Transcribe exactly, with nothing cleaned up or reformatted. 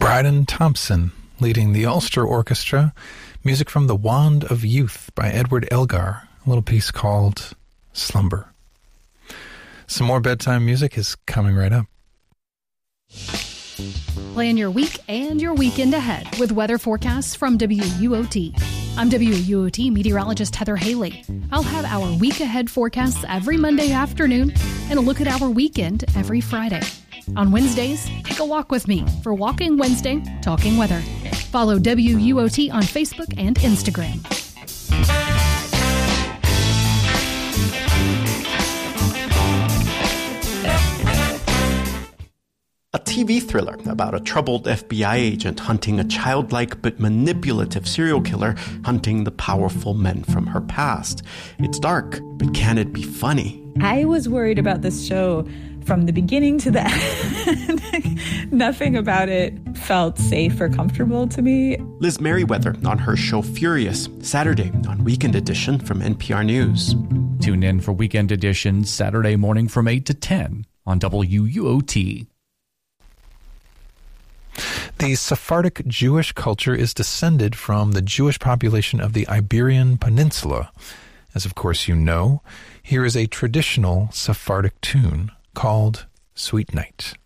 Bryden Thompson leading the Ulster Orchestra. Music from The Wand of Youth by Edward Elgar. A little piece called Slumber. Some more bedtime music is coming right up. Plan your week and your weekend ahead with weather forecasts from W U O T. I'm W U O T meteorologist Heather Haley. I'll have our week ahead forecasts every Monday afternoon and a look at our weekend every Friday. On Wednesdays, take a walk with me for Walking Wednesday, Talking Weather. Follow W U O T on Facebook and Instagram. A T V thriller about a troubled F B I agent hunting a childlike but manipulative serial killer hunting the powerful men from her past. It's dark, but can it be funny? I was worried about this show from the beginning to the end. Nothing about it felt safe or comfortable to me. Liz Merriweather on her show Furious, Saturday on Weekend Edition from N P R News. Tune in for Weekend Edition Saturday morning from eight to ten on W U O T. The Sephardic Jewish culture is descended from the Jewish population of the Iberian Peninsula. As of course you know, here is a traditional Sephardic tune called Sweet Night.